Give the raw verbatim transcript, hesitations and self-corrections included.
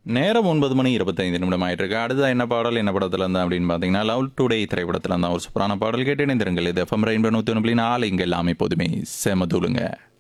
நேரம் ஒன்பது மணி இருபத்தைந்து நிமிடம் ஆயிட்டு இருக்கு. அடுத்ததா என்ன பாடல் என்ன படத்துல இருந்தா அப்படின்னு பார்த்தீங்கன்னா, லவ் டுடே திரைப்படத்துல இருந்தா ஒரு சூப்பரான பாடல் கேட்டு இணைந்திருங்கள். இது எஃப்எம் ரெயின்போ நூற்றி ஒன்று புள்ளி நாலு இங்க எல்லாமே எப்போதுமே செம தூளுங்க.